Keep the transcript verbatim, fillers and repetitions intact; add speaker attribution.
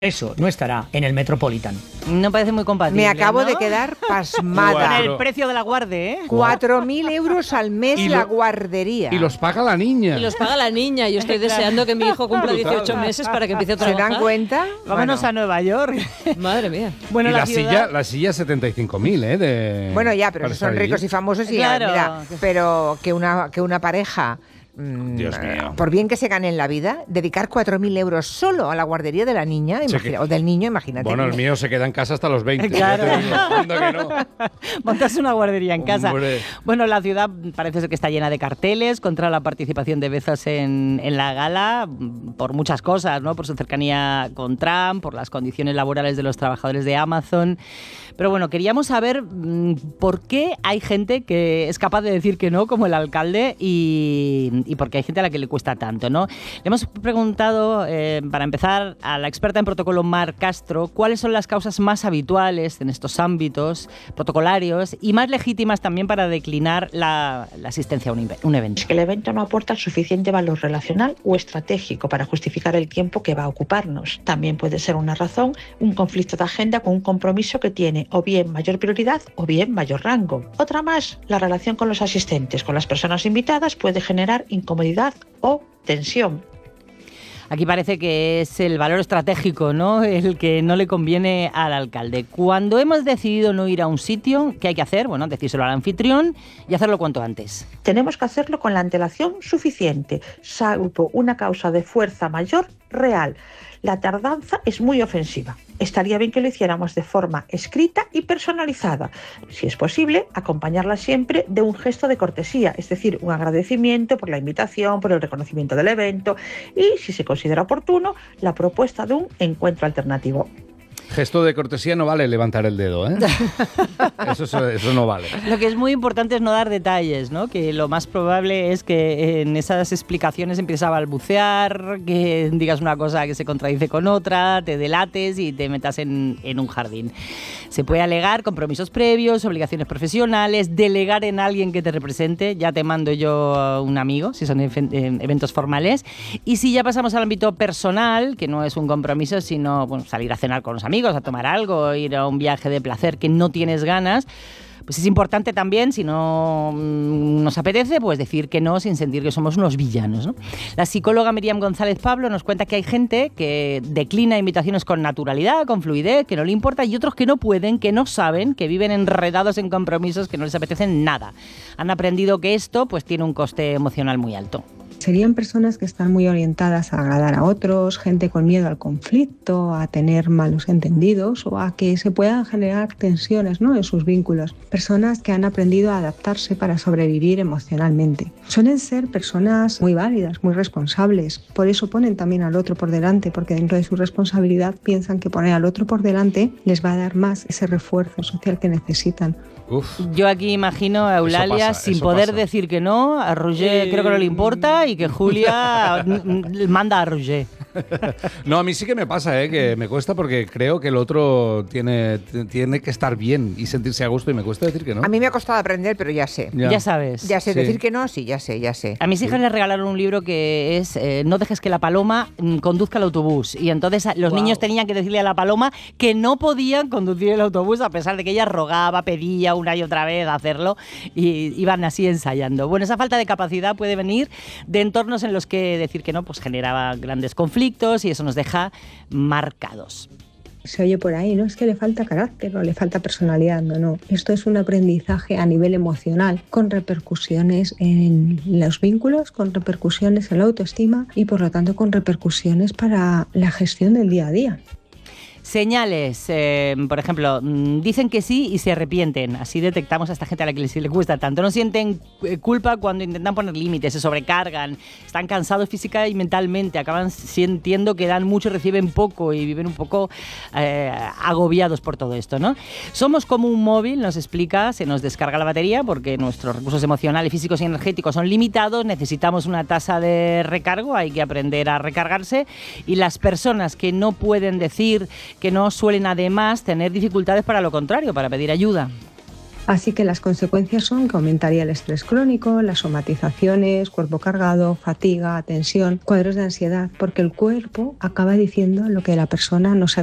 Speaker 1: Eso no estará en el Metropolitan.
Speaker 2: No parece muy compatible.
Speaker 3: Me acabo
Speaker 2: ¿no?
Speaker 3: de quedar pasmada.
Speaker 2: Con el precio de la guarde, ¿eh?
Speaker 3: Cuatro mil euros al mes
Speaker 4: Y
Speaker 3: la
Speaker 4: lo-
Speaker 3: guardería.
Speaker 4: Y los paga la niña.
Speaker 5: Y los paga la niña. Yo estoy deseando que mi hijo cumpla dieciocho meses para que empiece a
Speaker 3: ¿Se
Speaker 5: trabajar.
Speaker 3: dan cuenta?
Speaker 2: Vámonos
Speaker 3: Bueno.
Speaker 2: a Nueva York.
Speaker 5: Madre mía.
Speaker 2: Bueno,
Speaker 4: y
Speaker 2: la,
Speaker 4: la,
Speaker 2: ciudad...
Speaker 4: silla, la silla setenta y cinco mil, ¿eh? De,
Speaker 3: Bueno, ya, pero
Speaker 4: para
Speaker 3: si son
Speaker 4: estar allí.
Speaker 3: ricos y famosos y
Speaker 2: Claro.
Speaker 3: mira, pero que una, que una pareja, mm,
Speaker 4: Dios mío.
Speaker 3: por bien que se gane en la vida, dedicar cuatro mil euros solo a la guardería de la niña,
Speaker 4: Sí,
Speaker 3: imagina-
Speaker 4: que-
Speaker 3: o del niño, imagínate.
Speaker 4: Bueno, el mío se queda en casa hasta los veinte.
Speaker 2: Claro.
Speaker 4: ya te digo, anda que no.
Speaker 2: Montarse una guardería en casa.
Speaker 4: Hombre.
Speaker 2: Bueno, la ciudad parece ser que está llena de carteles contra la participación de Bezos en, en la gala, por muchas cosas, ¿no? Por su cercanía con Trump, por las condiciones laborales de los trabajadores de Amazon. Pero bueno, queríamos saber mm, por qué hay gente que es capaz de decir que no, como el alcalde, y, y por qué hay gente a la que le cuesta tanto, ¿no? Le hemos preguntado, eh, para empezar, a la experta en protocolo Mar Castro, cuáles son las causas más habituales en estos ámbitos protocolarios y más legítimas también para declinar la, la asistencia a un, inve- un evento.
Speaker 6: Es que el evento no aporta el suficiente valor relacional o estratégico para justificar el tiempo que va a ocuparnos. También puede ser una razón un conflicto de agenda con un compromiso que tiene o bien mayor prioridad o bien mayor rango. Otra más, la relación con los asistentes, con las personas invitadas, puede generar incomodidad o tensión.
Speaker 2: Aquí parece que es el valor estratégico, ¿no?, el que no le conviene al alcalde. Cuando hemos decidido no ir a un sitio, ¿qué hay que hacer? Bueno, decírselo al anfitrión y hacerlo cuanto antes.
Speaker 6: Tenemos que hacerlo con la antelación suficiente, salvo una causa de fuerza mayor real. La tardanza es muy ofensiva. Estaría bien que lo hiciéramos de forma escrita y personalizada. Si es posible, acompañarla siempre de un gesto de cortesía, es decir, un agradecimiento por la invitación, por el reconocimiento del evento y, si se considera oportuno, la propuesta de un encuentro alternativo.
Speaker 4: Gesto de cortesía no vale levantar el dedo, ¿eh? Eso, eso, eso no vale.
Speaker 2: Lo que es muy importante es no dar detalles, ¿no? Que lo más probable es que en esas explicaciones empieces a balbucear, que digas una cosa que se contradice con otra, te delates y te metas en, en un jardín. Se puede alegar compromisos previos, obligaciones profesionales, delegar en alguien que te represente. Ya te mando yo a un amigo, si son eventos formales. Y si ya pasamos al ámbito personal, que no es un compromiso, sino bueno, salir a cenar con los amigos, a tomar algo, ir a un viaje de placer que no tienes ganas, pues es importante también, si no mmm, nos apetece, pues decir que no sin sentir que somos unos villanos, ¿no? La psicóloga Miriam González Pablo nos cuenta que hay gente que declina invitaciones con naturalidad, con fluidez, que no le importa, y otros que no pueden, que no saben, que viven enredados en compromisos que no les apetecen nada. Han aprendido que esto pues tiene un coste emocional muy alto.
Speaker 7: Serían personas que están muy orientadas a agradar a otros, gente con miedo al conflicto, a tener malos entendidos o a que se puedan generar tensiones, ¿no?, en sus vínculos. Personas que han aprendido a adaptarse para sobrevivir emocionalmente. Suelen ser personas muy válidas, muy responsables. Por eso ponen también al otro por delante, porque dentro de su responsabilidad piensan que poner al otro por delante les va a dar más ese refuerzo social que necesitan.
Speaker 4: Uf.
Speaker 2: Yo aquí imagino a Eulalia
Speaker 4: pasa,
Speaker 2: sin
Speaker 4: eso
Speaker 2: poder
Speaker 4: pasa.
Speaker 2: decir que no, a Roger creo que no le importa y que Julia n- n- manda a Roger.
Speaker 4: No, a mí sí que me pasa, ¿eh? Que me cuesta porque creo que el otro tiene, tiene que estar bien y sentirse a gusto y me cuesta decir que no.
Speaker 3: A mí me ha costado aprender, pero ya sé.
Speaker 4: Ya.
Speaker 2: Ya sabes.
Speaker 3: Ya sé,
Speaker 4: Sí.
Speaker 3: decir que no, sí, ya sé, ya sé.
Speaker 2: A mis hijas les regalaron un libro que es eh, No dejes que la paloma mm, conduzca el autobús. Y entonces a- los
Speaker 5: Guau.
Speaker 2: niños tenían que decirle a la paloma que no podían conducir el autobús a pesar de que ella rogaba, pedía una y otra vez hacerlo y iban así ensayando. Bueno, esa falta de capacidad puede venir de entornos en los que decir que no pues generaba grandes conflictos y eso nos deja marcados.
Speaker 7: Se oye por ahí, ¿no? Es que le falta carácter o le falta personalidad. No, no. Esto es un aprendizaje a nivel emocional con repercusiones en los vínculos, con repercusiones en la autoestima y por lo tanto con repercusiones para la gestión del día a día.
Speaker 2: Señales, eh, por ejemplo, mm, dicen que sí y se arrepienten. Así detectamos a esta gente a la que les, les cuesta tanto. No sienten eh, culpa cuando intentan poner límites, se sobrecargan, están cansados física y mentalmente, acaban sintiendo que dan mucho, reciben poco y viven un poco eh, agobiados por todo esto, ¿no? Somos como un móvil, nos explica, se nos descarga la batería porque nuestros recursos emocionales, físicos y energéticos son limitados, necesitamos una tasa de recargo, hay que aprender a recargarse y las personas que no pueden decir que no suelen además tener dificultades para lo contrario, para pedir ayuda.
Speaker 7: Así que las consecuencias son que aumentaría el estrés crónico, las somatizaciones, cuerpo cargado, fatiga, tensión, cuadros de ansiedad, porque el cuerpo acaba diciendo lo que la persona no se